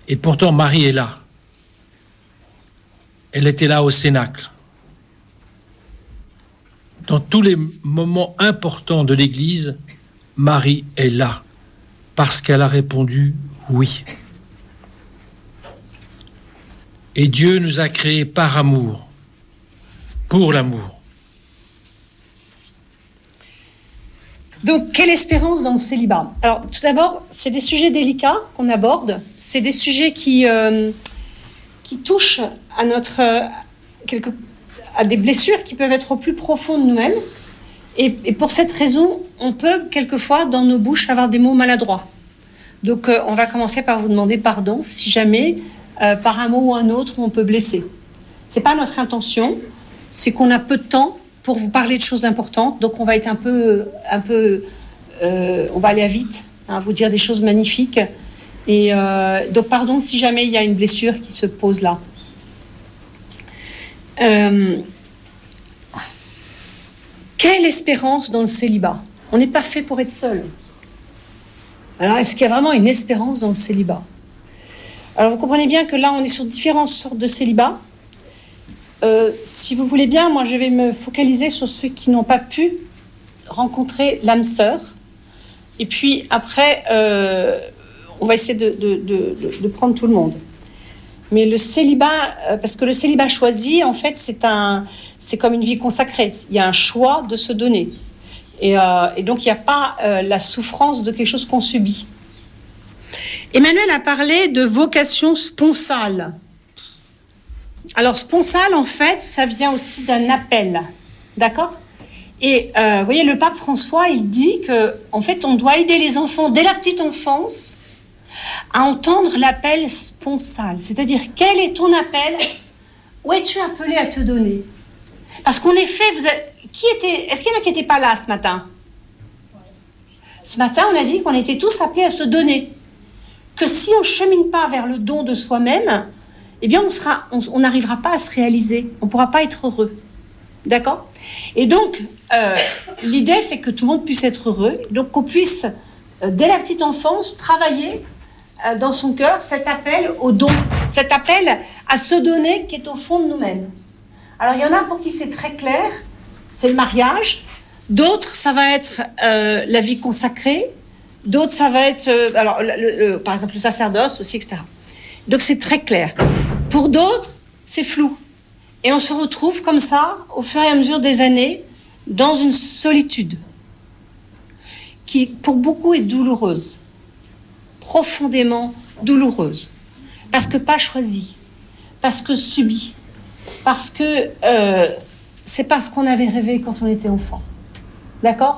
Et pourtant, Marie est là. Elle était là au Cénacle. Dans tous les moments importants de l'Église, Marie est là, parce qu'elle a répondu oui. Et Dieu nous a créés par amour, pour l'amour. Donc, quelle espérance dans le célibat? Alors, tout d'abord, c'est des sujets délicats qu'on aborde. C'est des sujets qui touchent à à des blessures qui peuvent être au plus profond de nous-mêmes. Et pour cette raison, on peut quelquefois, dans nos bouches, avoir des mots maladroits. Donc, on va commencer par vous demander pardon si jamais, par un mot ou un autre, on peut blesser. C'est pas notre intention. C'est qu'on a peu de temps pour vous parler de choses importantes. Donc, on va être on va aller à vite, vous dire des choses magnifiques. Et donc, pardon si jamais il y a une blessure qui se pose là. Quelle espérance dans le célibat? On n'est pas fait pour être seul. Alors, est-ce qu'il y a vraiment une espérance dans le célibat? Alors, vous comprenez bien que là, on est sur différentes sortes de célibat. Si vous voulez bien, moi, je vais me focaliser sur ceux qui n'ont pas pu rencontrer l'âme sœur. Et puis, après, on va essayer de prendre tout le monde. Mais le célibat, parce que le célibat choisi, en fait, c'est comme une vie consacrée. Il y a un choix de se donner. Et donc, il n'y a pas la souffrance de quelque chose qu'on subit. Emmanuel a parlé de vocation sponsale. Alors, sponsale, en fait, ça vient aussi d'un appel. D'accord ? Et vous voyez, le pape François, il dit qu'en fait, on doit aider les enfants dès la petite enfance à entendre l'appel sponsal. C'est-à-dire, quel est ton appel? Où es-tu appelé à te donner? Parce qu'en effet, est-ce qu'il y en a qui n'étaient pas là ce matin? Ce matin, on a dit qu'on était tous appelés à se donner. Que si on ne chemine pas vers le don de soi-même, eh bien, on n'arrivera pas à se réaliser. On ne pourra pas être heureux. D'accord? Et donc, l'idée, c'est que tout le monde puisse être heureux. Donc, qu'on puisse, dès la petite enfance, travailler dans son cœur cet appel au don, cet appel à se donner qui est au fond de nous-mêmes. Alors, il y en a pour qui c'est très clair, c'est le mariage. D'autres, ça va être la vie consacrée. D'autres, ça va être, par exemple, le sacerdoce aussi, etc. Donc, c'est très clair. Pour d'autres, c'est flou. Et on se retrouve comme ça, au fur et à mesure des années, dans une solitude qui, pour beaucoup, est douloureuse. Profondément douloureuse. Parce que pas choisie. Parce que subie. Parce que c'est pas ce qu'on avait rêvé quand on était enfant. D'accord ?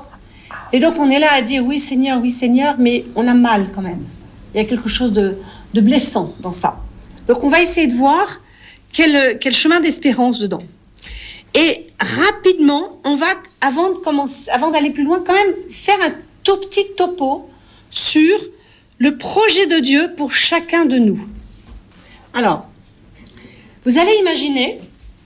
Et donc, on est là à dire oui, Seigneur, mais on a mal quand même. Il y a quelque chose de blessant dans ça. Donc, on va essayer de voir quel chemin d'espérance dedans. Et rapidement, on va, avant d'aller plus loin, quand même faire un tout petit topo sur le projet de Dieu pour chacun de nous. Alors, vous allez imaginer,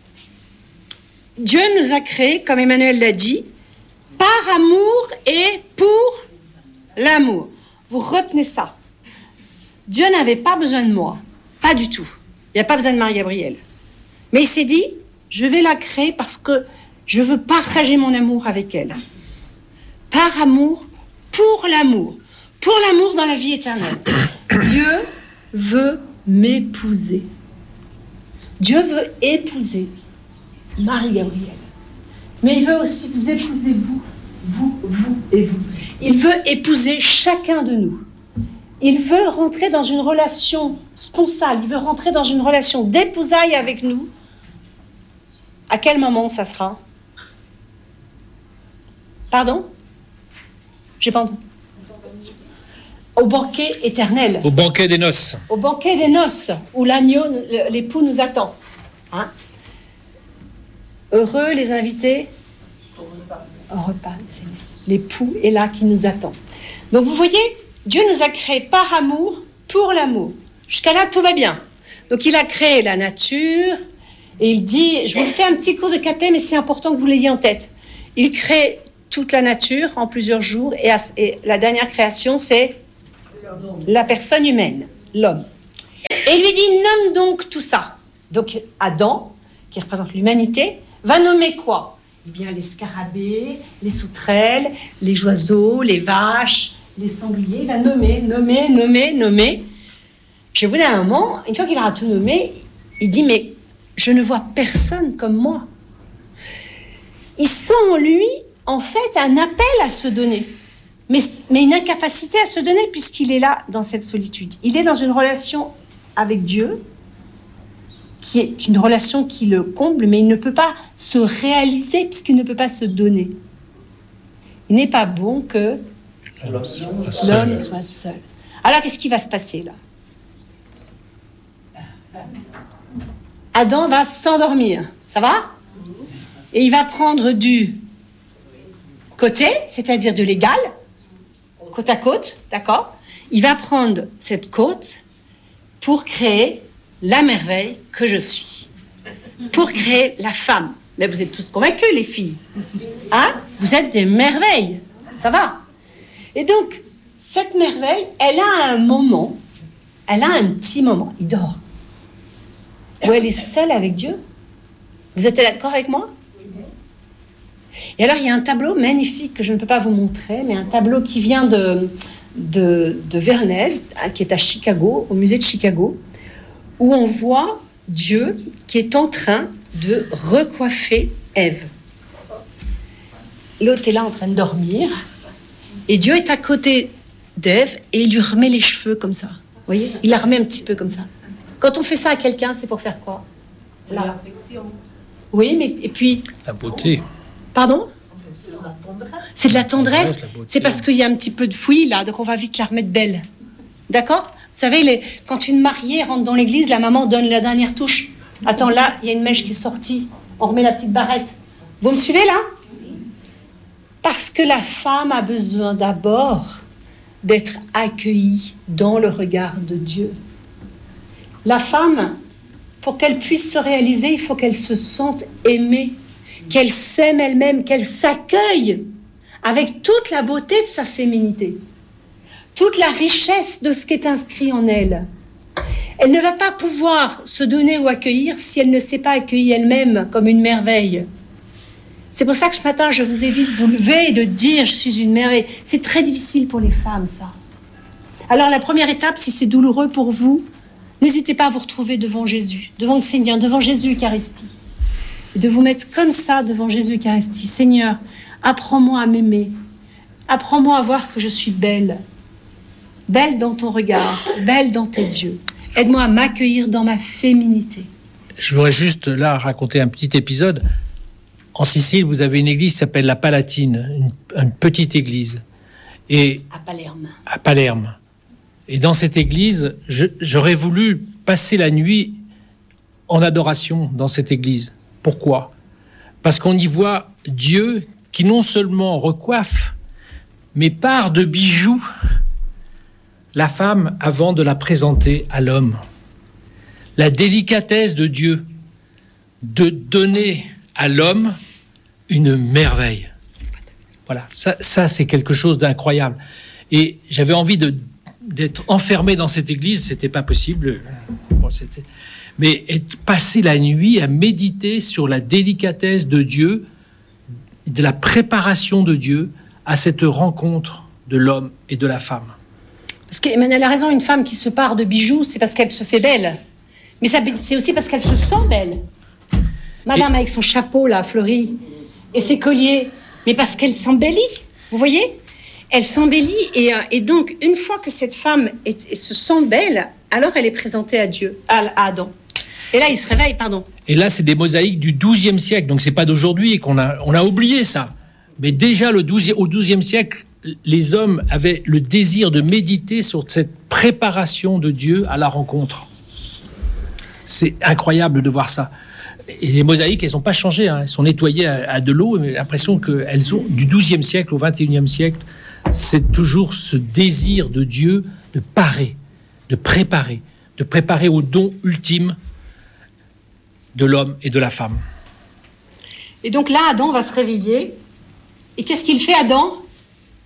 Dieu nous a créés, comme Emmanuel l'a dit, par amour et pour l'amour. Vous retenez ça. Dieu n'avait pas besoin de moi. Pas du tout. Il n'y a pas besoin de Marie-Gabrielle. Mais il s'est dit, je vais la créer parce que je veux partager mon amour avec elle. Par amour, pour l'amour. Pour l'amour dans la vie éternelle. Dieu veut m'épouser. Dieu veut épouser Marie-Gabrielle. Mais il veut aussi vous épouser vous et vous. Il veut épouser chacun de nous. Il veut rentrer dans une relation sponsale. Il veut rentrer dans une relation d'épousailles avec nous. À quel moment ça sera? Pardon? J'ai pas entendu. Au banquet éternel. Au banquet des noces. Au banquet des noces, où l'agneau, l'époux nous attend. Hein? Heureux les invités au repas, Seigneur. L'époux est là qui nous attend. Donc vous voyez, Dieu nous a créés par amour, pour l'amour. Jusqu'à là, tout va bien. Donc il a créé la nature, et il dit, je vous fais un petit cours de caté, mais c'est important que vous l'ayez en tête. Il crée toute la nature en plusieurs jours, et la dernière création, c'est la personne humaine, l'homme. Et il lui dit, nomme donc tout ça. Donc Adam, qui représente l'humanité, va nommer quoi? Eh bien, les scarabées, les sauterelles, les oiseaux, les vaches, les sangliers. Il va nommer. Puis au bout d'un moment, une fois qu'il aura tout nommé, il dit, mais je ne vois personne comme moi. Il sent en lui, en fait, un appel à se donner. Mais une incapacité à se donner puisqu'il est là dans cette solitude. Il est dans une relation avec Dieu, qui est une relation qui le comble, mais il ne peut pas se réaliser puisqu'il ne peut pas se donner. Il n'est pas bon que l'homme soit seul. Alors, qu'est-ce qui va se passer là? Adam va s'endormir, ça va? Et il va prendre du côté, c'est-à-dire de l'égal, côte à côte, d'accord? Il va prendre cette côte pour créer la merveille que je suis, pour créer la femme. Mais vous êtes toutes convaincues, les filles, hein? Vous êtes des merveilles, ça va? Et donc, cette merveille, elle a un petit moment, il dort, où elle est seule avec Dieu. Vous êtes d'accord avec moi? Et alors, il y a un tableau magnifique que je ne peux pas vous montrer, mais un tableau qui vient de Vernez, qui est à Chicago, au musée de Chicago, où on voit Dieu qui est en train de recoiffer Ève. L'autre est là en train de dormir, et Dieu est à côté d'Ève, et il lui remet les cheveux comme ça. Vous voyez? Il la remet un petit peu comme ça. Quand on fait ça à quelqu'un, c'est pour faire quoi? L'affection. Oui, mais et puis... La beauté. Pardon? C'est de la tendresse. La beauté. C'est parce qu'il y a un petit peu de fouillis là, donc on va vite la remettre belle. D'accord? Vous savez, quand une mariée rentre dans l'église, la maman donne la dernière touche. Attends, là, il y a une mèche qui est sortie. On remet la petite barrette. Vous me suivez là? Parce que la femme a besoin d'abord d'être accueillie dans le regard de Dieu. La femme, pour qu'elle puisse se réaliser, il faut qu'elle se sente aimée, qu'elle s'aime elle-même, qu'elle s'accueille avec toute la beauté de sa féminité, toute la richesse de ce qui est inscrit en elle. Elle ne va pas pouvoir se donner ou accueillir si elle ne s'est pas accueillie elle-même comme une merveille. C'est pour ça que ce matin, je vous ai dit de vous lever et de dire « je suis une merveille ». C'est très difficile pour les femmes, ça. Alors, la première étape, si c'est douloureux pour vous, n'hésitez pas à vous retrouver devant Jésus, devant le Seigneur, devant Jésus Eucharistie. Et de vous mettre comme ça devant Jésus Eucharistie. Seigneur, apprends-moi à m'aimer. Apprends-moi à voir que je suis belle. Belle dans ton regard, belle dans tes yeux. Aide-moi à m'accueillir dans ma féminité. Je voudrais juste là raconter un petit épisode. En Sicile, vous avez une église qui s'appelle la Palatine, une petite église. Et à Palerme. Et dans cette église, j'aurais voulu passer la nuit en adoration dans cette église. Pourquoi? Parce qu'on y voit Dieu qui non seulement recoiffe, mais part de bijoux la femme avant de la présenter à l'homme. La délicatesse de Dieu de donner à l'homme une merveille. Voilà, ça c'est quelque chose d'incroyable. Et j'avais envie d'être enfermé dans cette église, c'était pas possible. Mais passer la nuit à méditer sur la délicatesse de Dieu, de la préparation de Dieu à cette rencontre de l'homme et de la femme. Parce qu'Emmanuel a raison, une femme qui se pare de bijoux, c'est parce qu'elle se fait belle. Mais c'est aussi parce qu'elle se sent belle. Madame avec son chapeau là, fleuri, et ses colliers, mais parce qu'elle s'embellit, vous voyez? Elle s'embellit, et donc, une fois que cette femme se sent belle, alors elle est présentée à Dieu, à Adam. Et là, il se réveille, pardon. Et là, c'est des mosaïques du XIIe siècle, donc c'est pas d'aujourd'hui, et on a oublié ça. Mais déjà, au XIIe siècle, les hommes avaient le désir de méditer sur cette préparation de Dieu à la rencontre. C'est incroyable de voir ça. Et les mosaïques, elles n'ont pas changé, hein. Elles sont nettoyées à de l'eau, mais j'ai l'impression qu'elles ont, du XIIe siècle au XXIe siècle, c'est toujours ce désir de Dieu de parer, de préparer au don ultime de l'homme et de la femme. Et donc là, Adam va se réveiller. Et qu'est-ce qu'il fait, Adam?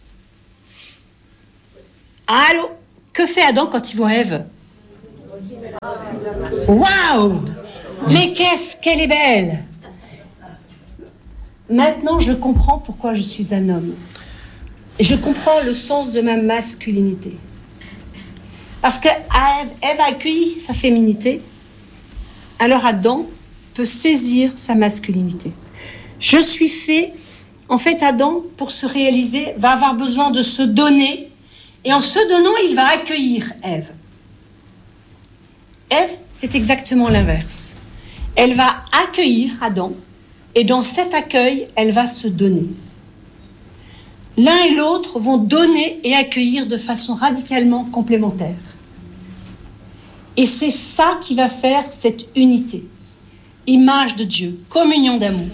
Allô? Que fait Adam quand il voit Ève? Waouh! Mais qu'elle est belle! Maintenant, je comprends pourquoi je suis un homme. Et je comprends le sens de ma masculinité. Parce que Ève a accueilli sa féminité, alors Adam peut saisir sa masculinité. Je suis fait, en fait, Adam, pour se réaliser, va avoir besoin de se donner, et en se donnant, il va accueillir Ève. Ève, c'est exactement l'inverse. Elle va accueillir Adam, et dans cet accueil, elle va se donner. L'un et l'autre vont donner et accueillir de façon radicalement complémentaire. Et c'est ça qui va faire cette unité. Image de Dieu, communion d'amour.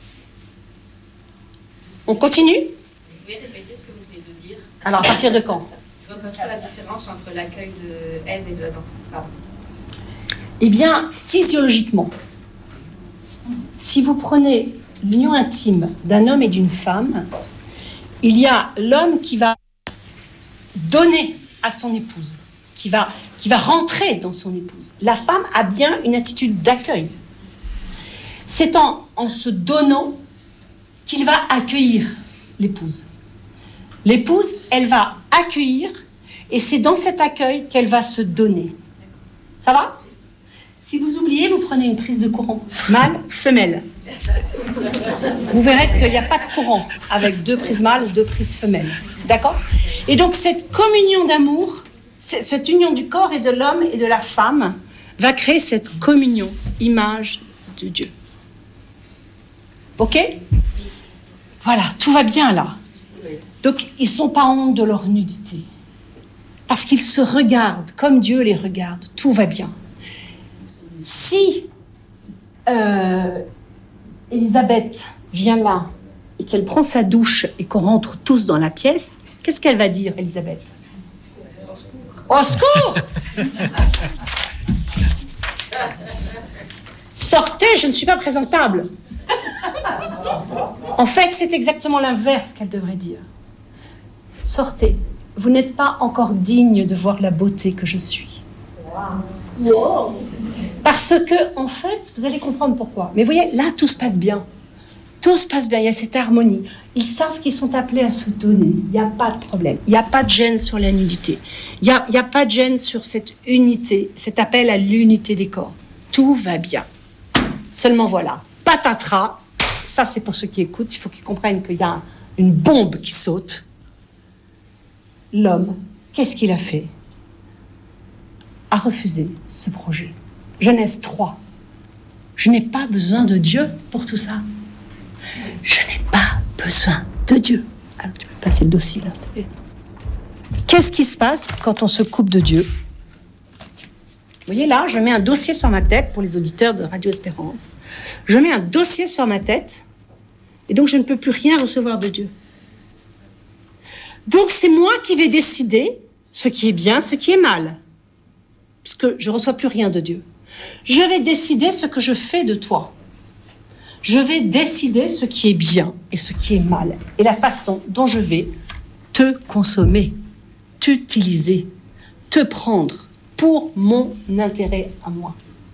On continue ? Vous pouvez répéter ce que vous venez de dire ? Alors, à partir de quand ? Je vois pas trop la différence entre l'accueil de Ève et de Adam. Pardon. Eh bien, physiologiquement, si vous prenez l'union intime d'un homme et d'une femme, il y a l'homme qui va donner à son épouse, qui va rentrer dans son épouse. La femme a bien une attitude d'accueil. C'est en se donnant qu'il va accueillir l'épouse. L'épouse, elle va accueillir, et c'est dans cet accueil qu'elle va se donner. Ça va ? Si vous oubliez, vous prenez une prise de courant. Mâle, femelle. Vous verrez qu'il n'y a pas de courant avec 2 prises mâles ou 2 prises femelles. D'accord ? Et donc cette communion d'amour, cette union du corps et de l'homme et de la femme va créer cette communion, image de Dieu. Ok ? Voilà, tout va bien là. Donc ils ne sont pas honte de leur nudité. Parce qu'ils se regardent comme Dieu les regarde. Tout va bien. Si Élisabeth vient là et qu'elle prend sa douche et qu'on rentre tous dans la pièce, qu'est-ce qu'elle va dire, Élisabeth ? Au secours ! Sortez, je ne suis pas présentable. En fait, c'est exactement l'inverse qu'elle devrait dire. Sortez, vous n'êtes pas encore digne de voir la beauté que je suis. Wow. Parce que, en fait, vous allez comprendre pourquoi. Mais vous voyez, là, tout se passe bien. Tout se passe bien, il y a cette harmonie. Ils savent qu'ils sont appelés à se donner. Il n'y a pas de problème. Il n'y a pas de gêne sur la nudité. Il n'y a pas de gêne sur cette unité, cet appel à l'unité des corps. Tout va bien. Seulement voilà, patatras, ça c'est pour ceux qui écoutent, il faut qu'ils comprennent qu'il y a une bombe qui saute. L'homme, qu'est-ce qu'il a fait ? A refusé ce projet. Genèse 3. Je n'ai pas besoin de Dieu pour tout ça. Je n'ai pas besoin de Dieu. Alors tu peux passer le dossier là, s'il te plaît. Qu'est-ce qui se passe quand on se coupe de Dieu ? Vous voyez là, je mets un dossier sur ma tête pour les auditeurs de Radio Espérance. Je mets un dossier sur ma tête et donc je ne peux plus rien recevoir de Dieu. Donc c'est moi qui vais décider ce qui est bien, ce qui est mal. Parce que je ne reçois plus rien de Dieu. Je vais décider ce que je fais de toi. Je vais décider ce qui est bien et ce qui est mal. Et la façon dont je vais te consommer, t'utiliser, te prendre pour mon intérêt à moi.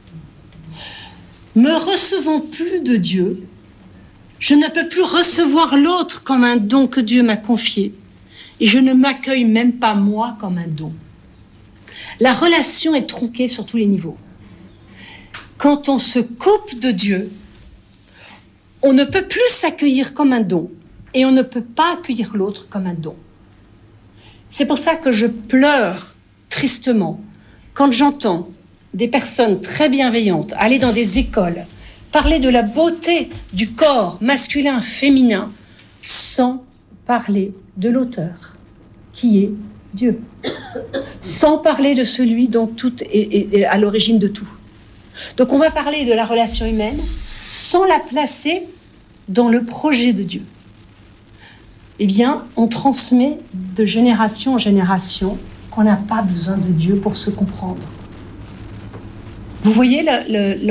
Me recevant plus de Dieu, je ne peux plus recevoir l'autre comme un don que Dieu m'a confié. Et je ne m'accueille même pas moi comme un don. La relation est tronquée sur tous les niveaux. Quand on se coupe de Dieu, on ne peut plus s'accueillir comme un don et on ne peut pas accueillir l'autre comme un don. C'est pour ça que je pleure tristement quand j'entends des personnes très bienveillantes aller dans des écoles, parler de la beauté du corps masculin, féminin, sans parler de l'auteur, qui est Dieu, sans parler de celui dont tout est à l'origine de tout. Donc on va parler de la relation humaine sans la placer dans le projet de Dieu. Eh bien, on transmet de génération en génération qu'on n'a pas besoin de Dieu pour se comprendre. Vous voyez l'ambiguïté ?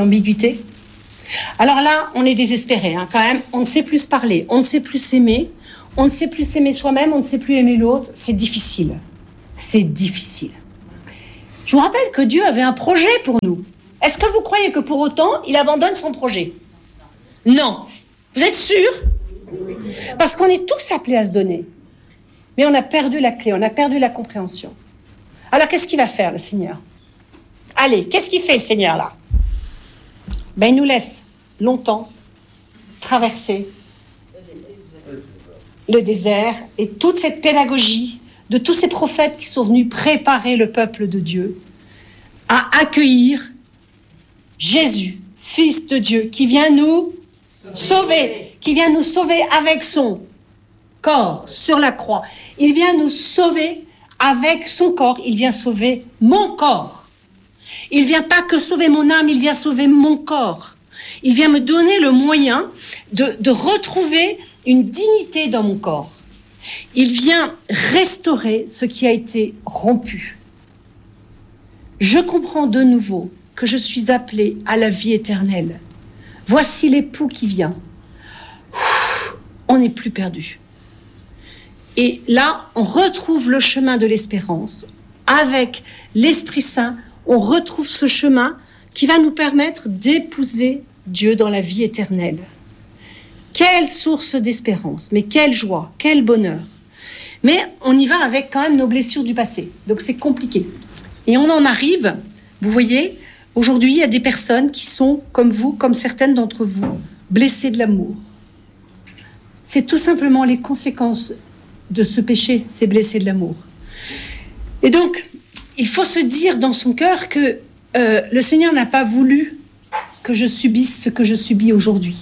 Alors là, on est désespéré, quand même. On ne sait plus se parler, on ne sait plus s'aimer, on ne sait plus s'aimer soi-même, on ne sait plus aimer l'autre. C'est difficile. C'est difficile. Je vous rappelle que Dieu avait un projet pour nous. Est-ce que vous croyez que pour autant, il abandonne son projet? Non. Vous êtes sûr? Parce qu'on est tous appelés à se donner. Mais on a perdu la clé, on a perdu la compréhension. Alors, qu'est-ce qu'il va faire, le Seigneur? Allez, qu'est-ce qu'il fait, le Seigneur, là? Il nous laisse longtemps traverser le désert et toute cette pédagogie de tous ces prophètes qui sont venus préparer le peuple de Dieu à accueillir Jésus, Fils de Dieu, qui vient nous sauver, qui vient nous sauver avec son corps sur la croix. Il vient nous sauver avec son corps, il vient sauver mon corps. Il vient pas que sauver mon âme, il vient sauver mon corps. Il vient me donner le moyen de retrouver une dignité dans mon corps. Il vient restaurer ce qui a été rompu. Je comprends de nouveau que je suis appelée à la vie éternelle. Voici l'époux qui vient. On n'est plus perdu. Et là, on retrouve le chemin de l'espérance. Avec l'Esprit Saint, on retrouve ce chemin qui va nous permettre d'épouser Dieu dans la vie éternelle. Quelle source d'espérance, mais quelle joie, quel bonheur. Mais on y va avec quand même nos blessures du passé. Donc c'est compliqué. Et on en arrive, vous voyez, aujourd'hui il y a des personnes qui sont comme vous, comme certaines d'entre vous, blessées de l'amour. C'est tout simplement les conséquences de ce péché, c'est blessé de l'amour. Et donc, il faut se dire dans son cœur que le Seigneur n'a pas voulu que je subisse ce que je subis aujourd'hui.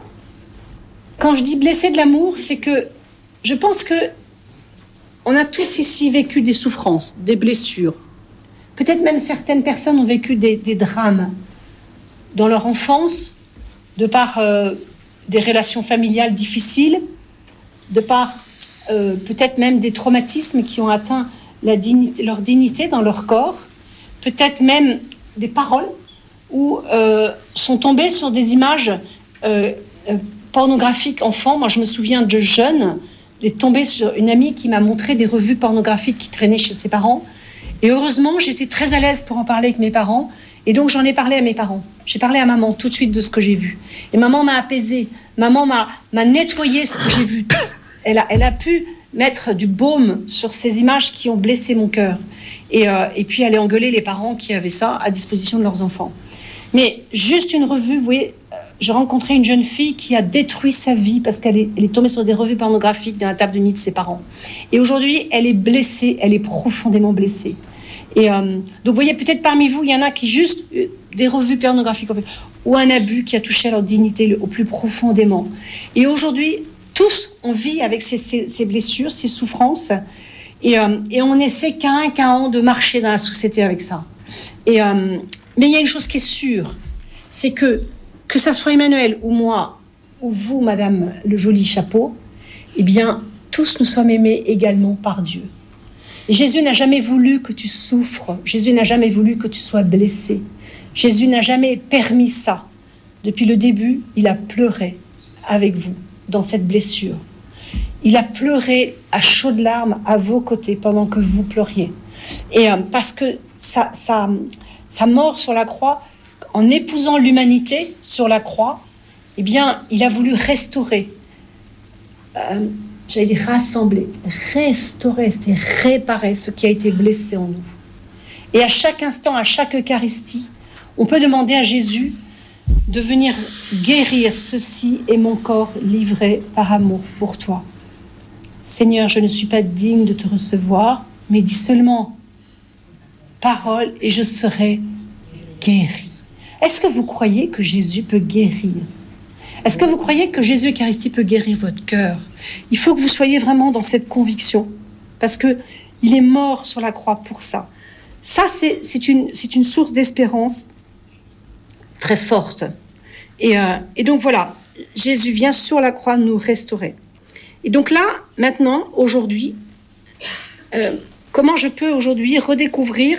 Quand je dis blessé de l'amour, c'est que je pense que on a tous ici vécu des souffrances, des blessures. Peut-être même certaines personnes ont vécu des drames dans leur enfance, de par des relations familiales difficiles, de par peut-être même des traumatismes qui ont atteint leur dignité dans leur corps, peut-être même des paroles où sont tombées sur des images pornographiques enfants. Moi, je me souviens de jeune, d'être tombée sur une amie qui m'a montré des revues pornographiques qui traînaient chez ses parents. Et heureusement, j'étais très à l'aise pour en parler avec mes parents. Et donc, j'en ai parlé à mes parents. J'ai parlé à maman tout de suite de ce que j'ai vu. Et maman m'a apaisée. Maman m'a nettoyé ce que j'ai vu. Elle a pu mettre du baume sur ces images qui ont blessé mon cœur. Et puis, aller engueuler les parents qui avaient ça à disposition de leurs enfants. Mais juste une revue, vous voyez, je rencontrais une jeune fille qui a détruit sa vie parce qu'elle est tombée sur des revues pornographiques dans la table de nuit de ses parents. Et aujourd'hui, elle est blessée, elle est profondément blessée. Et donc, vous voyez, peut-être parmi vous, il y en a qui juste des revues pornographiques ou un abus qui a touché à leur dignité au plus profondément. Et aujourd'hui, tous, on vit avec ces blessures, ces souffrances, et on essaie qu'à un an de marcher dans la société avec ça. Mais il y a une chose qui est sûre, c'est que ça soit Emmanuel ou moi, ou vous, madame le joli chapeau, eh bien, tous nous sommes aimés également par Dieu. Et Jésus n'a jamais voulu que tu souffres. Jésus n'a jamais voulu que tu sois blessé. Jésus n'a jamais permis ça. Depuis le début, il a pleuré avec vous dans cette blessure. Il a pleuré à chaudes larmes à vos côtés pendant que vous pleuriez. Et parce que sa mort sur la croix, en épousant l'humanité sur la croix, eh bien, il a voulu restaurer, j'allais dire rassembler, restaurer, c'était réparer ce qui a été blessé en nous. Et à chaque instant, à chaque Eucharistie, on peut demander à Jésus de venir guérir. Ceci est mon corps livré par amour pour toi. Seigneur, je ne suis pas digne de te recevoir, mais dis seulement parole et je serai guéri. Est-ce que vous croyez que Jésus peut guérir? Est-ce que vous croyez que Jésus Eucharistie peut guérir votre cœur? Il faut que vous soyez vraiment dans cette conviction, parce qu'il est mort sur la croix pour ça. Ça, c'est une source d'espérance très forte. Et donc voilà, Jésus vient sur la croix nous restaurer. Et donc là, maintenant, aujourd'hui, comment je peux aujourd'hui redécouvrir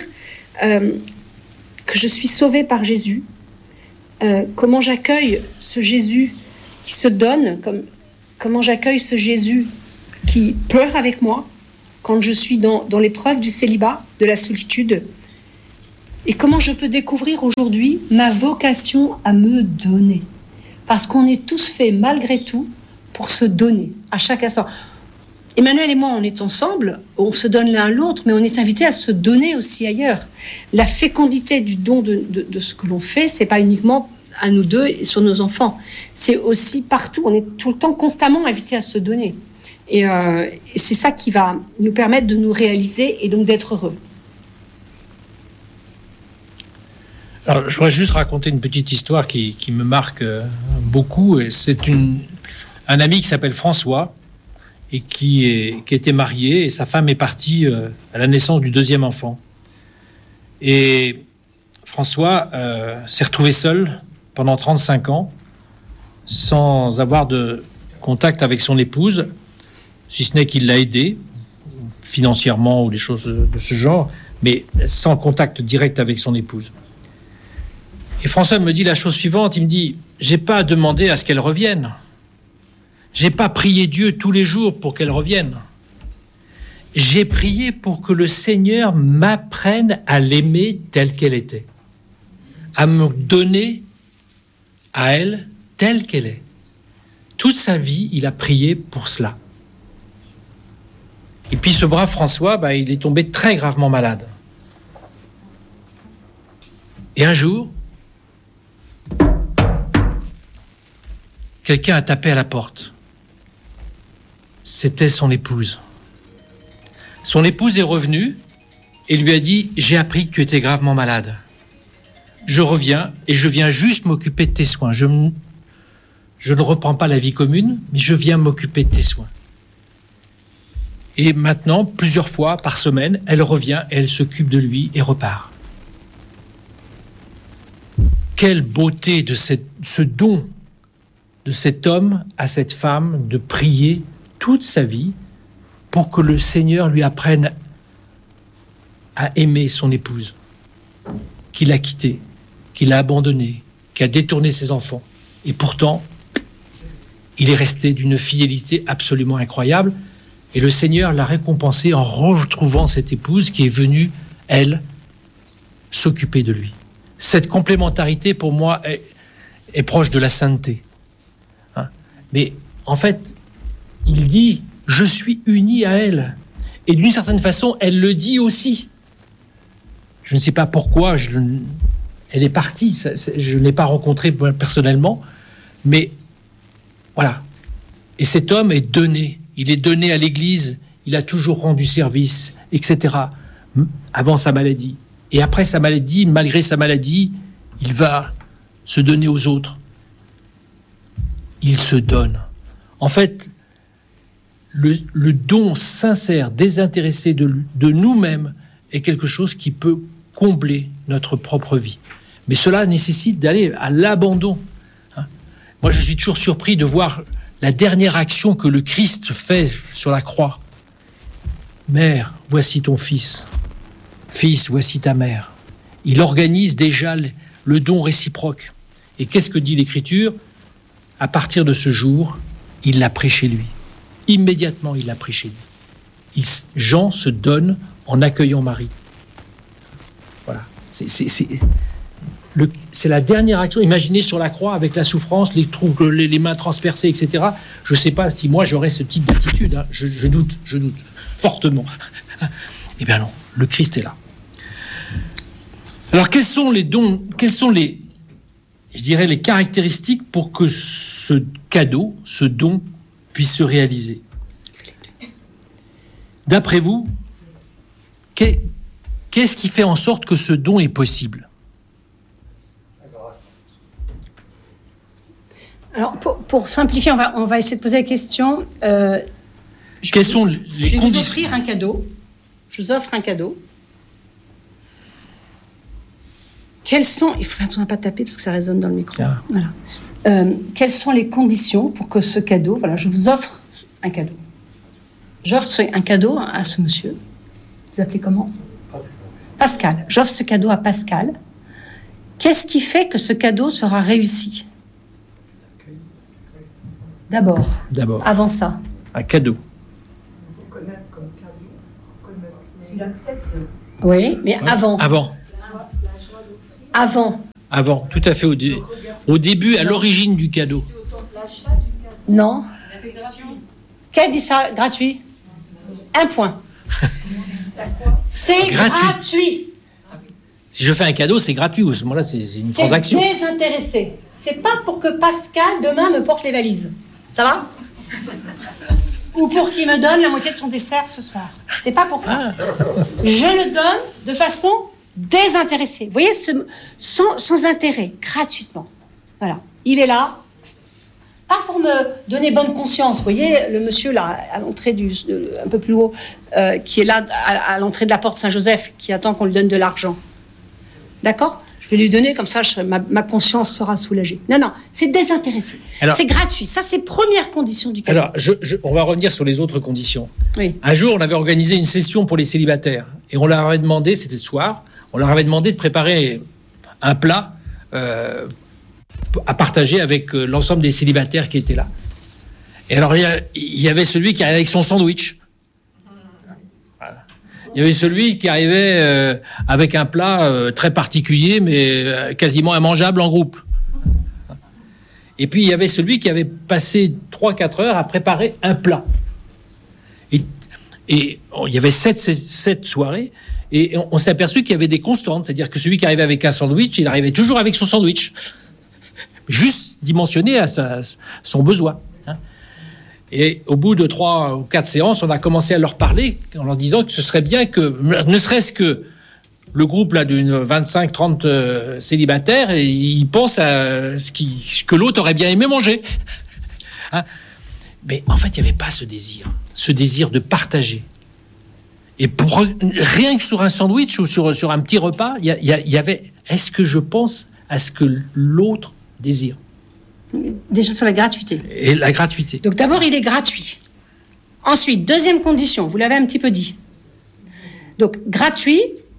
que je suis sauvée par Jésus, comment j'accueille ce Jésus qui se donne, comment j'accueille ce Jésus qui pleure avec moi quand je suis dans l'épreuve du célibat, de la solitude, Et comment je peux découvrir aujourd'hui ma vocation à me donner? Parce qu'on est tous faits, malgré tout, pour se donner, à chaque instant. Emmanuel et moi, on est ensemble, on se donne l'un l'autre, mais on est invités à se donner aussi ailleurs. La fécondité du don de ce que l'on fait, c'est pas uniquement à nous deux et sur nos enfants. C'est aussi partout, on est tout le temps constamment invités à se donner. Et c'est ça qui va nous permettre de nous réaliser et donc d'être heureux. Alors, je voudrais juste raconter une petite histoire qui me marque beaucoup. C'est un ami qui s'appelle François et qui était marié, et sa femme est partie à la naissance du deuxième enfant. Et François s'est retrouvé seul pendant 35 ans, sans avoir de contact avec son épouse, si ce n'est qu'il l'a aidé financièrement ou des choses de ce genre, mais sans contact direct avec son épouse. Et François me dit la chose suivante, il me dit « J'ai pas demandé à ce qu'elle revienne. J'ai pas prié Dieu tous les jours pour qu'elle revienne. J'ai prié pour que le Seigneur m'apprenne à l'aimer telle qu'elle était, à me donner à elle telle qu'elle est. Toute sa vie, il a prié pour cela. Et puis ce brave François, il est tombé très gravement malade. Et un jour, quelqu'un a tapé à la porte. C'était son épouse. Son épouse est revenue et lui a dit « J'ai appris que tu étais gravement malade. Je reviens et je viens juste m'occuper de tes soins. Je ne reprends pas la vie commune, mais je viens m'occuper de tes soins. » Et maintenant, plusieurs fois par semaine, elle revient et elle s'occupe de lui et repart. Quelle beauté de ce don de cet homme à cette femme de prier toute sa vie pour que le Seigneur lui apprenne à aimer son épouse, qu'il a quittée, qu'il a abandonnée, qui a détourné ses enfants. Et pourtant, il est resté d'une fidélité absolument incroyable. Et le Seigneur l'a récompensé en retrouvant cette épouse qui est venue, elle, s'occuper de lui. Cette complémentarité, pour moi, est proche de la sainteté. Mais en fait, il dit « Je suis uni à elle ». Et d'une certaine façon, elle le dit aussi. Je ne sais pas pourquoi, elle est partie, je ne l'ai pas rencontrée personnellement, mais voilà. Et cet homme est donné. Il est donné à l'Église, il a toujours rendu service, etc. Avant sa maladie. Et après sa maladie, malgré sa maladie, il va se donner aux autres. Il se donne. En fait, le don sincère, désintéressé de nous-mêmes est quelque chose qui peut combler notre propre vie. Mais cela nécessite d'aller à l'abandon. Moi, je suis toujours surpris de voir la dernière action que le Christ fait sur la croix. Mère, voici ton fils. Fils, voici ta mère. Il organise déjà le don réciproque. Et qu'est-ce que dit l'Écriture ? À partir de ce jour, il l'a pris chez lui. Immédiatement, il l'a pris chez lui. Jean se donne en accueillant Marie. Voilà. C'est la dernière action. Imaginez sur la croix avec la souffrance, les mains transpercées, etc. Je ne sais pas si moi j'aurais ce type d'attitude. Je doute fortement. Eh bien non, le Christ est là. Alors quels sont les dons, les caractéristiques pour que ce cadeau, ce don, puisse se réaliser? D'après vous, qu'est-ce qui fait en sorte que ce don est possible? Alors, pour simplifier, on va essayer de poser la question. Quelles sont les conditions? Je vais vous offrir un cadeau. Je vous offre un cadeau. Quelles sont... Il faut faire attention à ne pas taper parce que ça résonne dans le micro. Ah. Voilà. Quelles sont les conditions pour que ce cadeau... Voilà, je vous offre un cadeau. J'offre un cadeau à ce monsieur. Vous appelez comment? Pascal. J'offre ce cadeau à Pascal. Qu'est-ce qui fait que ce cadeau sera réussi? D'abord. Avant ça. Un cadeau. Oui, mais avant. Avant. Avant. Avant, tout à fait, au début, à l'origine du cadeau. Non. Qui a dit ça? Gratuit. 1 point. C'est gratuit. Si je fais un cadeau, c'est gratuit. À ce moment-là, c'est une transaction. C'est désintéressé. C'est pas pour que Pascal, demain, me porte les valises. Ça va? Ou pour qu'il me donne la moitié de son dessert ce soir. C'est pas pour ça. Je le donne de façon désintéressée. Vous voyez, sans intérêt, gratuitement. Voilà. Il est là. Pas pour me donner bonne conscience. Vous voyez, le monsieur là, à l'entrée un peu plus haut, qui est là à l'entrée de la porte Saint-Joseph, qui attend qu'on lui donne de l'argent. D'accord? Je vais lui donner, comme ça, ma conscience sera soulagée. Non, c'est désintéressé. Alors, c'est gratuit. Ça, c'est première condition du cadeau. Alors, on va revenir sur les autres conditions. Oui. Un jour, on avait organisé une session pour les célibataires. Et on leur avait demandé, c'était le soir, on leur avait demandé de préparer un plat à partager avec l'ensemble des célibataires qui étaient là. Et alors, il y avait celui qui arrivait avec son sandwich. Il y avait celui qui arrivait avec un plat très particulier, mais quasiment immangeable en groupe. Et puis, il y avait celui qui avait passé 3-4 heures à préparer un plat. Et il y avait 7 soirées, et on s'est aperçu qu'il y avait des constantes. C'est-à-dire que celui qui arrivait avec un sandwich, il arrivait toujours avec son sandwich. Juste dimensionné à son besoin. Et au bout de 3 ou 4 séances, on a commencé à leur parler en leur disant que ce serait bien que, ne serait-ce que le groupe là d'une 25-30 célibataires, ils pensent à ce que l'autre aurait bien aimé manger. Mais en fait, il n'y avait pas ce désir de partager. Et rien que sur un sandwich ou sur un petit repas, il y avait, est-ce que je pense à ce que l'autre désire? Déjà sur la gratuité. Et la gratuité. Donc d'abord, il est gratuit. Ensuite, deuxième condition, vous l'avez un petit peu dit. Donc gratuit,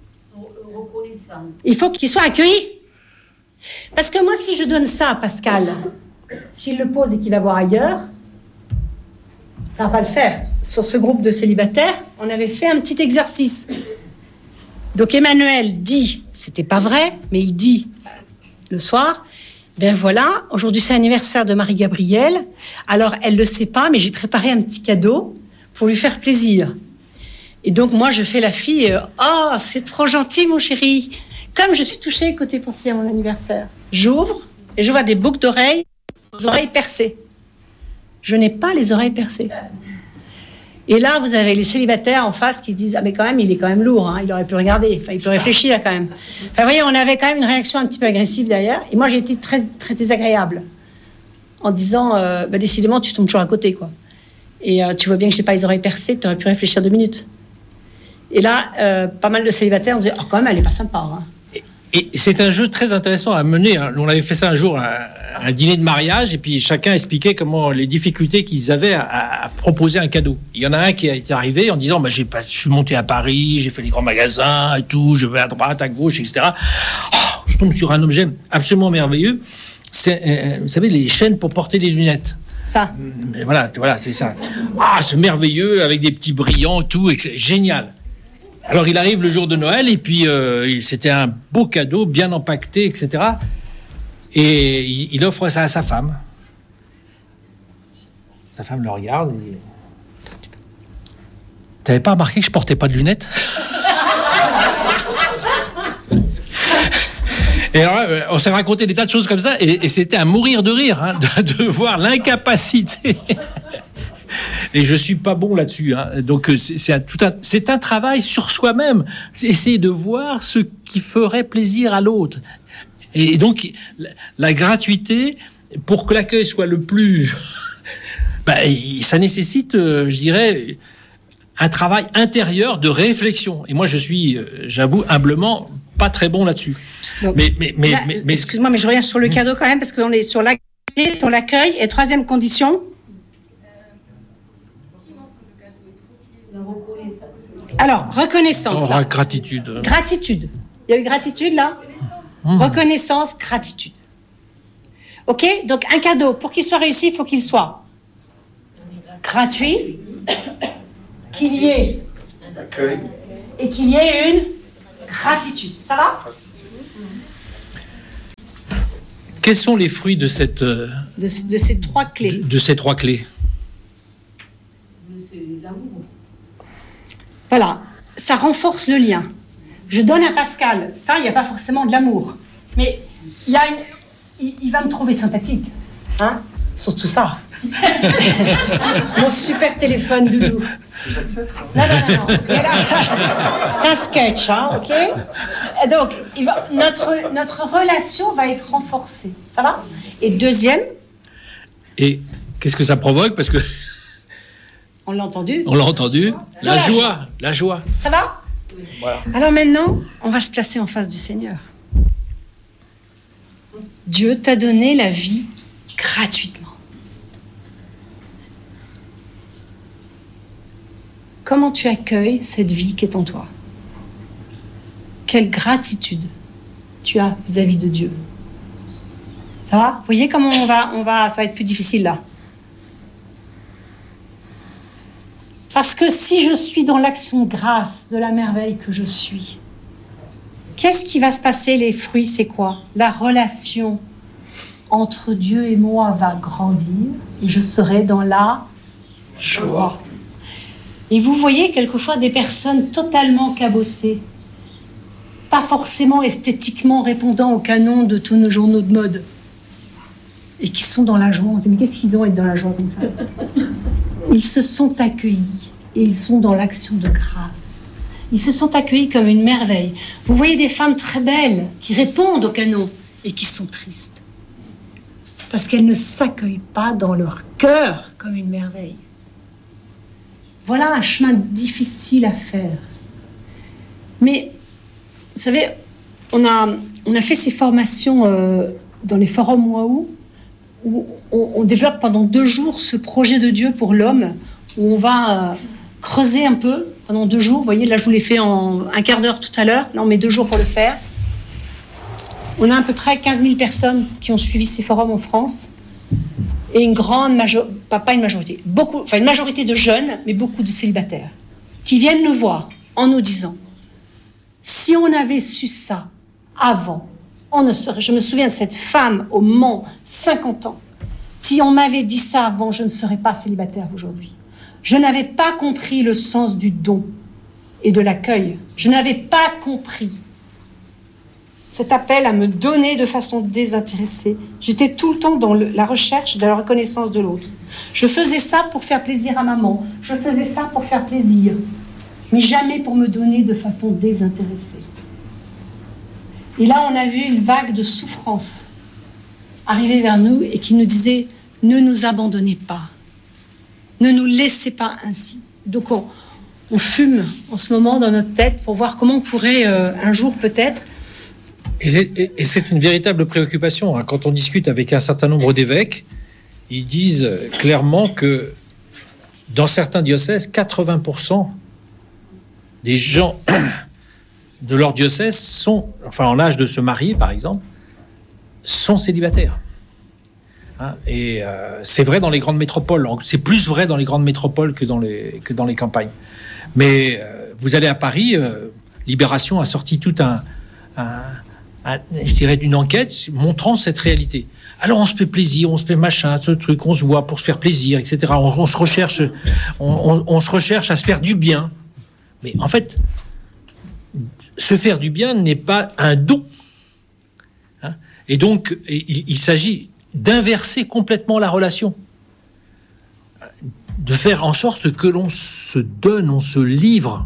il faut qu'il soit accueilli. Parce que moi, si je donne ça à Pascal, s'il le pose et qu'il va voir ailleurs, ça ne va pas le faire. Sur ce groupe de célibataires, on avait fait un petit exercice. Donc Emmanuel dit, c'était pas vrai, mais il dit le soir, ben voilà, aujourd'hui c'est l'anniversaire de Marie-Gabrielle. Alors elle le sait pas, mais j'ai préparé un petit cadeau pour lui faire plaisir. Et donc moi je fais la fille, oh c'est trop gentil mon chéri. Comme je suis touchée côté pensée à mon anniversaire, j'ouvre et je vois des boucles d'oreilles, aux oreilles percées. Je n'ai pas les oreilles percées. Et là, vous avez les célibataires en face qui se disent « Ah, mais quand même, il est quand même lourd, hein, il aurait pu regarder, enfin, il peut réfléchir quand même. » Enfin, vous voyez, on avait quand même une réaction un petit peu agressive derrière. Et moi, j'ai été très, très désagréable en disant « Décidément, tu tombes toujours à côté, quoi. Et tu vois bien que je n'ai pas les oreilles percées, tu aurais pu réfléchir 2 minutes. » Et là, pas mal de célibataires ont dit « Oh, quand même, elle n'est pas sympa. Hein. » Et c'est un jeu très intéressant à mener. On avait fait ça un jour, un dîner de mariage, et puis chacun expliquait comment les difficultés qu'ils avaient à proposer un cadeau. Il y en a un qui est arrivé en disant je suis monté à Paris, j'ai fait les grands magasins et tout, je vais à droite, à gauche, etc. Oh, je tombe sur un objet absolument merveilleux. C'est, vous savez, les chaînes pour porter les lunettes. Ça. Mais voilà, c'est ça. Ah, c'est merveilleux, avec des petits brillants et tout, génial. Alors, il arrive le jour de Noël, et puis c'était un beau cadeau, bien empaqueté, etc. Et il offre ça à sa femme. Sa femme le regarde et dit « T'avais pas remarqué que je portais pas de lunettes ?» Et alors, on s'est raconté des tas de choses comme ça, et c'était à mourir de rire, hein, de voir l'incapacité. Et je suis pas bon là-dessus, hein. Donc c'est un travail sur soi-même, essayer de voir ce qui ferait plaisir à l'autre. Et donc la gratuité, pour que l'accueil soit le plus, ça nécessite, je dirais, un travail intérieur de réflexion. Et moi, je suis, j'avoue humblement, pas très bon là-dessus. Donc, mais excuse-moi, mais je reviens sur le cadeau quand même, parce qu'on est sur l'accueil. Et troisième condition. Alors, reconnaissance. Là. Gratitude. Gratitude. Il y a eu gratitude, là ? Reconnaissance, gratitude. OK ? Donc, un cadeau, pour qu'il soit réussi, il faut qu'il soit gratuit, qu'il y ait accueil et qu'il y ait une gratitude. Ça va ? quels sont les fruits de cette de ces 3 clés. De ces 3 clés. C'est l'amour. Voilà, ça renforce le lien. Je donne à Pascal, ça, il n'y a pas forcément de l'amour. Mais il va me trouver sympathique. Hein? Surtout ça. Mon super téléphone, doudou. Non. C'est un sketch, hein, ok? Donc, notre relation va être renforcée. Ça va? Et deuxième. Et qu'est-ce que ça provoque? Parce que. On l'a entendu. La joie. Ça va? Oui. Voilà. Alors maintenant, on va se placer en face du Seigneur. Dieu t'a donné la vie gratuitement. Comment tu accueilles cette vie qui est en toi? Quelle gratitude tu as vis-à-vis de Dieu? Ça va? Vous voyez comment ça va être plus difficile là. Parce que si je suis dans l'action de grâce de la merveille que je suis, qu'est-ce qui va se passer? Les fruits, c'est quoi? La relation entre Dieu et moi va grandir et je serai dans la joie. Et vous voyez quelquefois des personnes totalement cabossées, pas forcément esthétiquement répondant au canon de tous nos journaux de mode, et qui sont dans la joie. On se dit, mais qu'est-ce qu'ils ont à être dans la joie comme ça? Ils se sont accueillis et ils sont dans l'action de grâce. Ils se sont accueillis comme une merveille. Vous voyez des femmes très belles qui répondent au canon et qui sont tristes parce qu'elles ne s'accueillent pas dans leur cœur comme une merveille. Voilà un chemin difficile à faire. Mais, vous savez, on a fait ces formations dans les forums Waouh, où on développe pendant 2 jours ce projet de Dieu pour l'homme, où on va creuser un peu pendant 2 jours. Vous voyez, là, je vous l'ai fait en un quart d'heure tout à l'heure. Là, on met 2 jours pour le faire. On a à peu près 15 000 personnes qui ont suivi ces forums en France. Et une grande majorité, pas une majorité, une majorité de jeunes, mais beaucoup de célibataires, qui viennent nous voir en nous disant « Si on avait su ça avant, je me souviens de cette femme au Mans, 50 ans. Si on m'avait dit ça avant, je ne serais pas célibataire aujourd'hui. Je n'avais pas compris le sens du don et de l'accueil. Je n'avais pas compris cet appel à me donner de façon désintéressée. J'étais tout le temps dans la recherche de la reconnaissance de l'autre. Je faisais ça pour faire plaisir à maman. Je faisais ça pour faire plaisir. Mais jamais pour me donner de façon désintéressée. Et là, on a vu une vague de souffrance arriver vers nous et qui nous disait « Ne nous abandonnez pas. Ne nous laissez pas ainsi. » Donc, on fume en ce moment dans notre tête pour voir comment on pourrait un jour peut-être. Et c'est une véritable préoccupation. Hein. Quand on discute avec un certain nombre d'évêques, ils disent clairement que dans certains diocèses, 80% des gens de leur diocèse sont, en âge de se marier par exemple, sont célibataires. Hein, et c'est vrai dans les grandes métropoles. C'est plus vrai dans les grandes métropoles que dans les campagnes. Mais vous allez à Paris, Libération a sorti tout je dirais une enquête montrant cette réalité. Alors on se fait plaisir, on se fait machin, ce truc, on se voit pour se faire plaisir, etc. On se recherche, on se recherche à se faire du bien. Mais en fait, se faire du bien n'est pas un don. Hein? Et donc, il s'agit d'inverser complètement la relation. De faire en sorte que l'on se donne, on se livre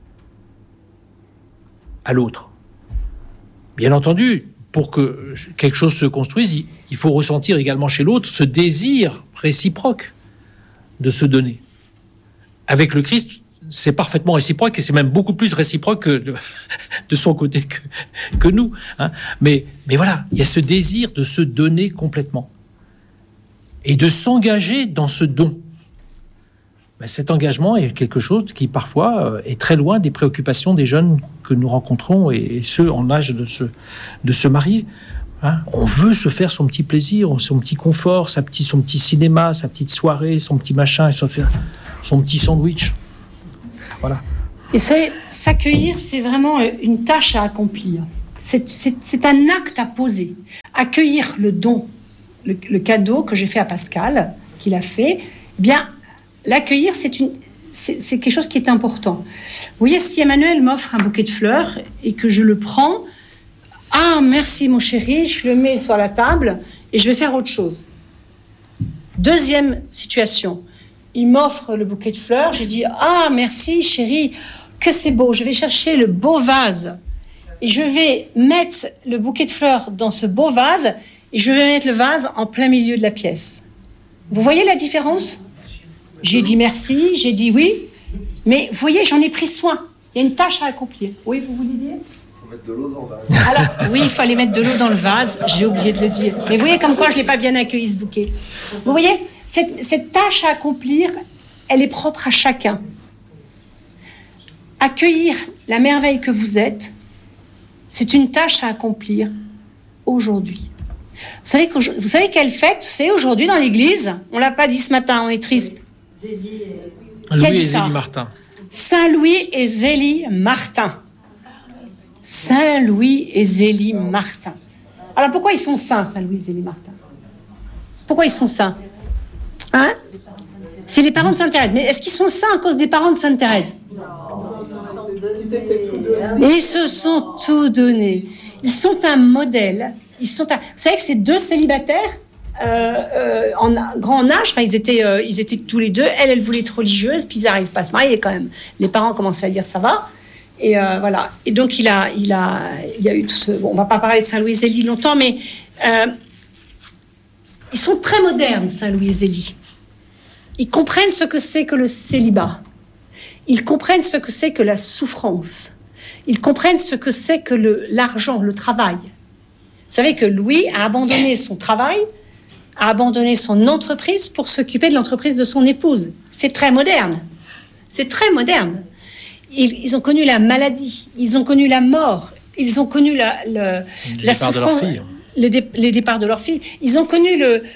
à l'autre. Bien entendu, pour que quelque chose se construise, il faut ressentir également chez l'autre ce désir réciproque de se donner. Avec le Christ, c'est parfaitement réciproque et c'est même beaucoup plus réciproque de son côté que nous. Hein. Mais voilà, il y a ce désir de se donner complètement et de s'engager dans ce don. Ben, cet engagement est quelque chose qui parfois est très loin des préoccupations des jeunes que nous rencontrons et ceux en âge de se marier. Hein, on veut se faire son petit plaisir, son petit confort, son petit cinéma, sa petite soirée, son petit machin, son petit sandwich. Voilà. Et s'accueillir, c'est vraiment une tâche à accomplir. C'est un acte à poser. accueillir le don, le cadeau que j'ai fait à Pascal, qu'il a fait, eh bien, l'accueillir, c'est quelque chose qui est important. Vous voyez, si Emmanuel m'offre un bouquet de fleurs et que je le prends, ah, merci mon chéri, je le mets sur la table et je vais faire autre chose. Deuxième situation, il m'offre le bouquet de fleurs, j'ai dit, ah, merci chéri, que c'est beau, je vais chercher le beau vase et je vais mettre le bouquet de fleurs dans ce beau vase et je vais mettre le vase en plein milieu de la pièce. Vous voyez la différence ? J'ai dit merci, j'ai dit oui, mais vous voyez, j'en ai pris soin. Il y a une tâche à accomplir. Oui, vous voulez dire ? Il faut mettre de l'eau dans le vase. Alors, oui, il fallait mettre de l'eau dans le vase, j'ai oublié de le dire. Mais vous voyez comme quoi je ne l'ai pas bien accueilli, ce bouquet. Vous voyez, cette tâche à accomplir, elle est propre à chacun. Accueillir la merveille que vous êtes, c'est une tâche à accomplir aujourd'hui. Vous savez quelle fête c'est aujourd'hui dans l'église ? On ne l'a pas dit ce matin, on est triste. Louis et Zélie Martin. Saint-Louis et Zélie Martin. Saint-Louis et Zélie Martin. Alors pourquoi ils sont saints, Saint-Louis et Zélie Martin ? Pourquoi ils sont saints ? Hein ? C'est les parents de Sainte Thérèse. Mais est-ce qu'ils sont saints à cause des parents de Sainte Thérèse ? Ils se sont tout donnés. Ils sont un modèle. Vous savez que ces deux célibataires en grand âge, enfin ils étaient tous les deux. Elle voulait être religieuse, puis ils n'arrivent pas à se marier quand même. Les parents commençaient à dire ça va. Et voilà. Et donc il y a eu tout ce. Bon, on va pas parler de Saint-Louis et Zélie longtemps, mais ils sont très modernes, Saint-Louis et Zélie. Ils comprennent ce que c'est que le célibat. Ils comprennent ce que c'est que la souffrance. Ils comprennent ce que c'est que l'argent, le travail. Vous savez que Louis a abandonné son travail, a abandonné son entreprise pour s'occuper de l'entreprise de son épouse. C'est très moderne. C'est très moderne. Ils ont connu la maladie, ils ont connu la mort, ils ont connu la souffrance, les départs de leur fille. Ils ont connu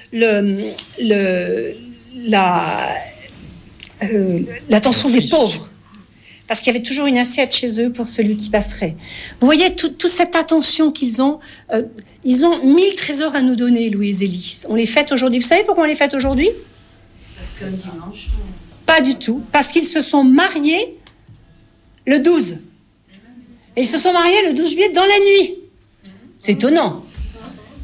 l'attention des pauvres. Parce qu'il y avait toujours une assiette chez eux pour celui qui passerait. Vous voyez, toute cette attention qu'ils ont, ils ont 1000 trésors à nous donner, Louis et Zélie. On les fête aujourd'hui. Vous savez pourquoi on les fête aujourd'hui ? Parce que dimanche. Pas du tout. Parce qu'ils se sont mariés le 12. Et ils se sont mariés le 12 juillet dans la nuit. C'est étonnant. Pourquoi ?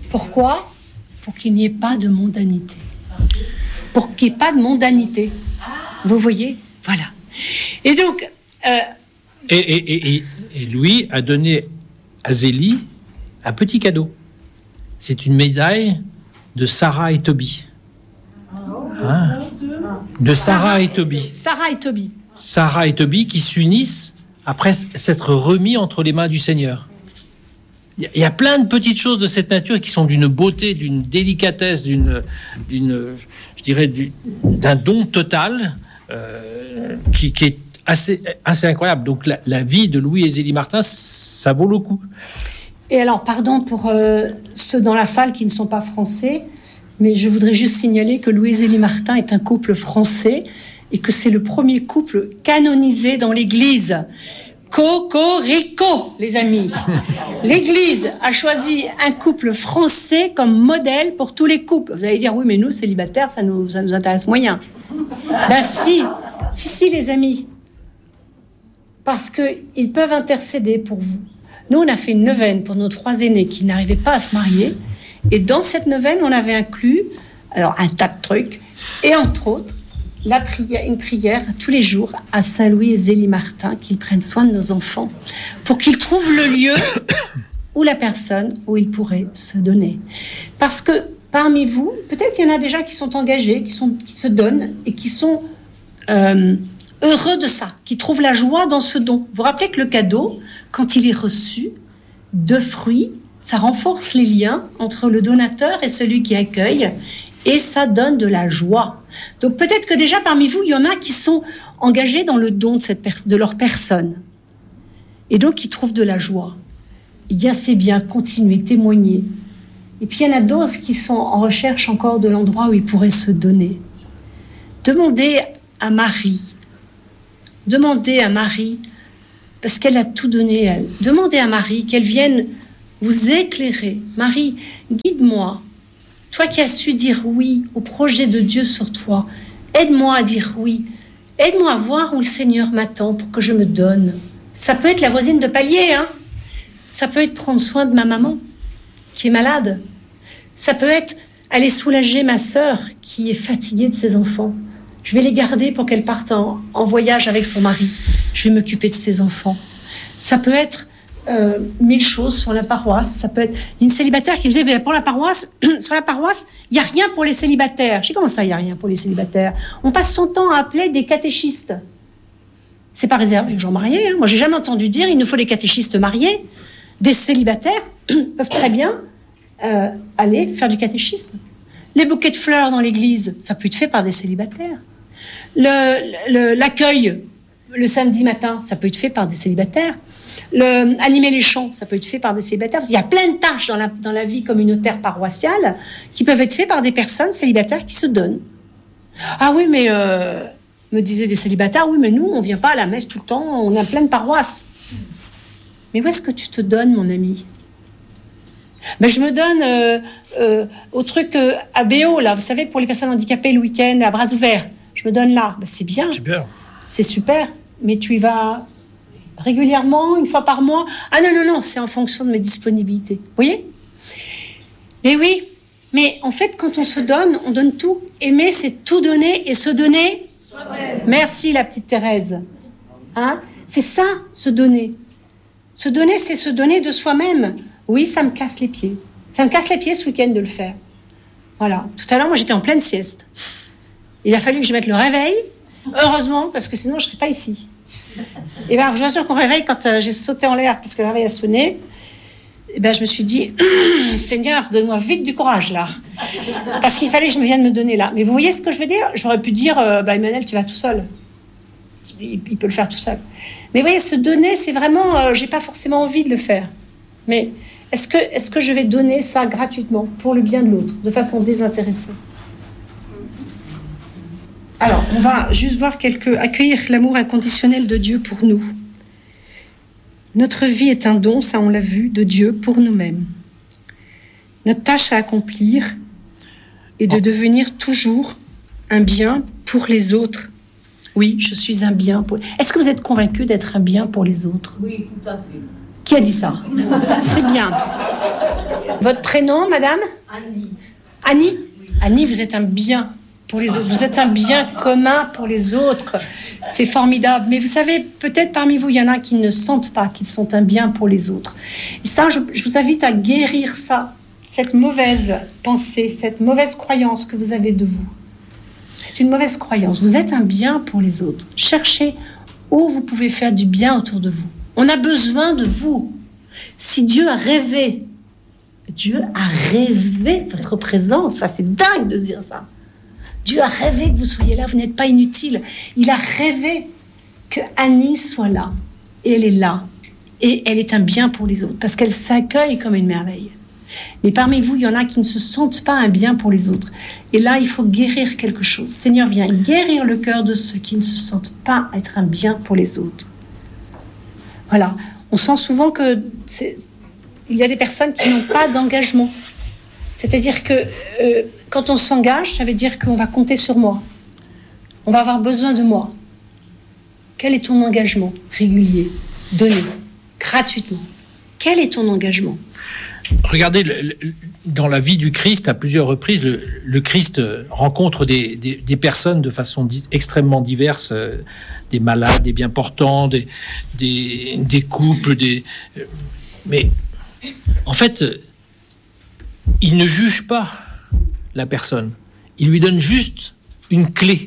Pour qu'il n'y ait pas de mondanité. Pour qu'il n'y ait pas de mondanité. Vous voyez ? Voilà. Et donc... Et Louis a donné à Zélie un petit cadeau. C'est une médaille de Sarah et Tobie. Hein ? De Sarah et Tobie. Sarah et Tobie qui s'unissent après s'être remis entre les mains du Seigneur. Il y a plein de petites choses de cette nature qui sont d'une beauté, d'une délicatesse, d'un don total qui est assez incroyable. Donc la vie de Louis et Zélie Martin, ça vaut le coup. Et alors, pardon pour ceux dans la salle qui ne sont pas français, mais je voudrais juste signaler que Louis et Zélie Martin est un couple français et que c'est le premier couple canonisé dans l'Église. Cocorico, les amis. L'Église a choisi un couple français comme modèle pour tous les couples. Vous allez dire, oui, mais nous, célibataires, ça nous intéresse moyen. Ben si, les amis. Parce qu'ils peuvent intercéder pour vous. Nous, on a fait une neuvaine pour nos 3 aînés qui n'arrivaient pas à se marier. Et dans cette neuvaine, on avait inclus un tas de trucs. Et entre autres, une prière tous les jours à Saint-Louis et Zélie Martin, qu'ils prennent soin de nos enfants, pour qu'ils trouvent le lieu ou la personne où ils pourraient se donner. Parce que parmi vous, peut-être il y en a déjà qui sont engagés, qui se donnent et qui sont heureux de ça, qui trouvent la joie dans ce don. Vous vous rappelez que le cadeau, quand il est reçu, de fruits, ça renforce les liens entre le donateur et celui qui accueille, et ça donne de la joie. Donc peut-être que déjà parmi vous, il y en a qui sont engagés dans le don de leur personne, et donc qui trouvent de la joie. Eh bien, c'est bien, continuez, témoignez. Et puis il y en a d'autres qui sont en recherche encore de l'endroit où ils pourraient se donner. Demandez à Marie, parce qu'elle a tout donné, elle. Demandez à Marie qu'elle vienne vous éclairer. Marie, guide-moi. Toi qui as su dire oui au projet de Dieu sur toi, aide-moi à dire oui. Aide-moi à voir où le Seigneur m'attend pour que je me donne. Ça peut être la voisine de palier, hein. Ça peut être prendre soin de ma maman qui est malade. Ça peut être aller soulager ma sœur qui est fatiguée de ses enfants. Je vais les garder pour qu'elle parte en voyage avec son mari. Je vais m'occuper de ses enfants. Ça peut être 1000 choses sur la paroisse. Ça peut être une célibataire qui me disait, pour la paroisse, sur la paroisse, il n'y a rien pour les célibataires. Je dis, comment ça, il n'y a rien pour les célibataires? On passe son temps à appeler des catéchistes. C'est pas réservé aux gens mariés. Hein. Moi, j'ai jamais entendu dire, il nous faut des catéchistes mariés. Des célibataires peuvent très bien aller faire du catéchisme. Les bouquets de fleurs dans l'église, ça peut être fait par des célibataires. L'accueil le samedi matin, ça peut être fait par des célibataires. Animer les chants, ça peut être fait par des célibataires. Il y a plein de tâches dans la vie communautaire paroissiale qui peuvent être faites par des personnes célibataires qui se donnent. Ah oui, mais me disaient des célibataires, oui, mais nous, on ne vient pas à la messe tout le temps, on a plein de paroisses. Mais où est-ce que tu te donnes, mon ami? Ben, je me donne au truc à BO, là, vous savez, pour les personnes handicapées, le week-end, à bras ouverts. Je me donne là. Ben, c'est bien. Super. C'est super. Mais tu y vas régulièrement, une fois par mois? Ah non, c'est en fonction de mes disponibilités. Vous voyez? Mais oui. Mais en fait, quand on se donne, on donne tout. Aimer, c'est tout donner et se donner. Soi-même. Merci, la petite Thérèse. Hein? C'est ça, se donner. Se donner, c'est se donner de soi-même. Oui, ça me casse les pieds. Ça me casse les pieds ce week-end de le faire. Voilà. Tout à l'heure, moi, j'étais en pleine sieste. Il a fallu que je mette le réveil. Heureusement, parce que sinon, je ne serais pas ici. Et bien, je vous assure qu'on réveille quand j'ai sauté en l'air, parce que le réveil a sonné. Et ben, je me suis dit, Seigneur, donne-moi vite du courage, là. Parce qu'il fallait que je me vienne me donner là. Mais vous voyez ce que je veux dire? J'aurais pu dire, Emmanuel, tu vas tout seul. Il peut le faire tout seul. Mais vous voyez, se donner, c'est vraiment, j'ai pas forcément envie de le faire. Mais est-ce que je vais donner ça gratuitement pour le bien de l'autre, de façon désintéressée? Alors, on va juste voir accueillir l'amour inconditionnel de Dieu pour nous. Notre vie est un don, ça on l'a vu, de Dieu pour nous-mêmes. Notre tâche à accomplir est de devenir toujours un bien pour les autres. Oui, je suis un bien pour... Est-ce que vous êtes convaincu d'être un bien pour les autres? Oui, tout à fait. Qui a dit ça? C'est bien. Votre prénom, madame? Annie. Annie? Oui. Annie, vous êtes un bien pour les autres. Vous êtes un bien commun pour les autres. C'est formidable. Mais vous savez, peut-être parmi vous, il y en a qui ne sentent pas qu'ils sont un bien pour les autres. Et ça, je vous invite à guérir ça, cette mauvaise pensée, cette mauvaise croyance que vous avez de vous. C'est une mauvaise croyance. Vous êtes un bien pour les autres. Cherchez où vous pouvez faire du bien autour de vous. On a besoin de vous. Si Dieu a rêvé votre présence. Enfin, c'est dingue de dire ça. Dieu a rêvé que vous soyez là, vous n'êtes pas inutile. Il a rêvé que Annie soit là. Et elle est là. Et elle est un bien pour les autres, parce qu'elle s'accueille comme une merveille. Mais parmi vous, il y en a qui ne se sentent pas un bien pour les autres. Et là, il faut guérir quelque chose. Seigneur, viens guérir le cœur de ceux qui ne se sentent pas être un bien pour les autres. Voilà. On sent souvent qu'il y a des personnes qui n'ont pas d'engagement. C'est-à-dire que quand on s'engage, ça veut dire qu'on va compter sur moi. On va avoir besoin de moi. Quel est ton engagement régulier, donné, gratuitement? Quel est ton engagement? Regardez, dans la vie du Christ, à plusieurs reprises, le Christ rencontre des personnes de façon extrêmement diverse, des malades, des bien portants, des couples, mais en fait, il ne juge pas la personne. Il lui donne juste une clé.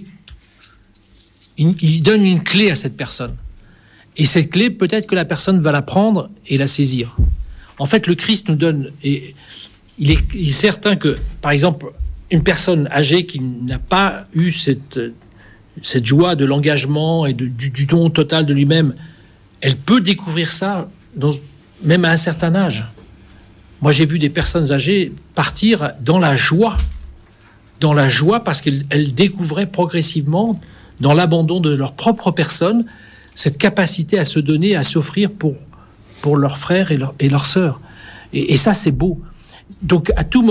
Il donne une clé à cette personne. Et cette clé, peut-être que la personne va la prendre et la saisir. En fait, le Christ nous donne... Et il est certain que, par exemple, une personne âgée qui n'a pas eu cette joie de l'engagement et du don total de lui-même, elle peut découvrir ça même à un certain âge. Moi, j'ai vu des personnes âgées partir dans la joie parce qu'elles découvraient progressivement, dans l'abandon de leur propre personne, cette capacité à se donner, à s'offrir pour leurs frères et leurs sœurs. Et ça, c'est beau. Donc, à tout moment,